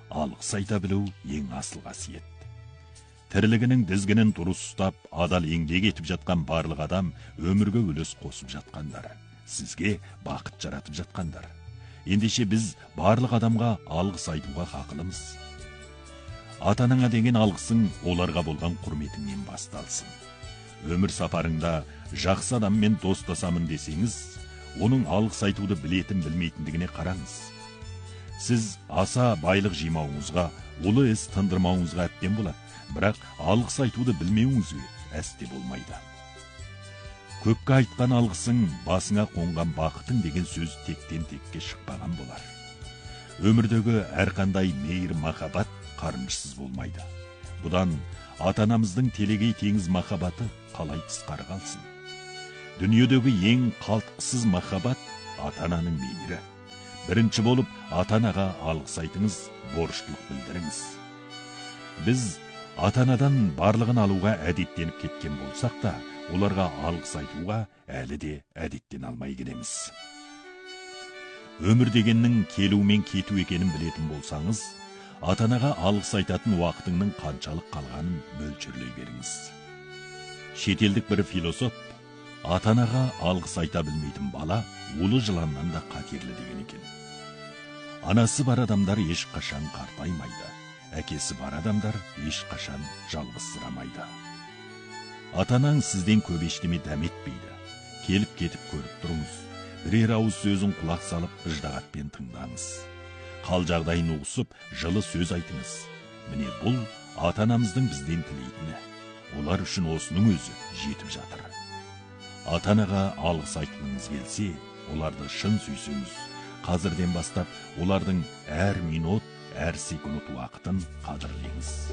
алғыс айта білу ең асыл қасиет. Тірлігінің дізгінін дұрыс ұстап, адал еңбек етіп жатқан барлық адам өмірге үлес қосып жатқандар. Сізге бақыт жаратып жатқандар. Ендеше біз барлық адамға алғыс айтуға хақылымыз. Ата-анаңа деген алғысың оларға болған құрметіңнен басталсын. Өмір сапарыңда жақсы адаммен достасамын десеңіз, оның алғыс айтуды білетін білмейтіндігіне қараңыз. Сіз аса байлық жимауыңызға, ұлы іс тындырмауыңызға әбден болады, бірақ алғыс айтуды білмеуіңізге әсте болмайды. Көпке айтқан алғысың, басыңа қонған бақытың деген сөз тектен текке шықпаған болар. Өмірдегі әрқандай мейір махаббат қарымшысыз болмайды. Бұдан ата-анамыздың телегей теңіз махаббаты қалай тысқары қалсын. Дүниедегі ең қалтқысыз махаббат ата-ананың мейірі. Бірінші болып ата-анаға алғыс айтыңыз, борыштылық білдіріңіз. Біз ата-анадан барлығын алуға әдеттеніп кеткен болсақ та, оларға алғыс айтуға әлі де әдеттен алмай келеміз. Өмір дегеннің келу мен кету екенін білетін болсаңыз, ата-анаға алғыс айтатын уақытыңның қаншалық қалғанын мөлшерлей беріңіз. Шетелдік бір философ, ата-анаға алғыс айта білмейтін бала улы жыланнан да қатерлі деген екен. Анасы бар адамдар ешқашан қартаймайды, әкесі бар адамдар ешқашан жалғызсырамайды. Ата-анаң сізден көп ештеме дәметпейді. Келіп кетіп көріп тұрыңыз. Бірер ауыз сөзін құлақ салып, ыждағатпен тыңдаңыз. Қал жағдайын ұғысып, жылы сөз айтыңыз. Міне бұл ата-анамыздың бізден тілейтіні. Олар үшін осының өзі жетіп жатыр. Ата-анаға алғыс айтқыңыз келсе, оларды шын сүйсеңіз, қазірден бастап олардың әр минут, әр секунд уақытын қадірлеңіз.